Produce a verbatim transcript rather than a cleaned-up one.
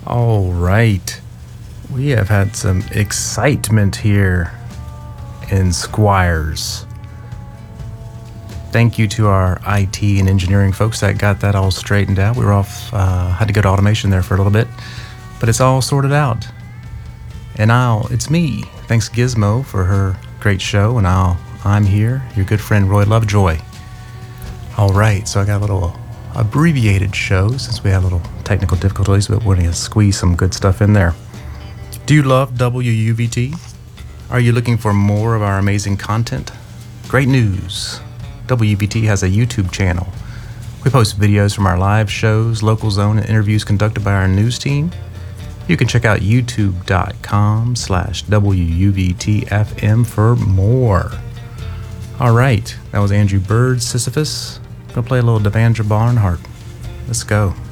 All right. We have had some excitement here in Squires. Thank you to our I T and engineering folks that got that all straightened out. We were off, uh, had to go to automation there for a little bit, but it's all sorted out. And I'll, it's me. Thanks Gizmo for her great show, and I'll, I'm here, your good friend Roy Lovejoy. All right, so I got a little abbreviated show since we had a little technical difficulties, but we're going to squeeze some good stuff in there. Do you love W U V T? Are you looking for more of our amazing content? Great news. W U V T has a YouTube channel. We post videos from our live shows, local zone, and interviews conducted by our news team. You can check out youtube.com slash WUVTFM for more. All right, that was Andrew Bird, Sisyphus. Gonna play a little Devendra Barnhart. Let's go.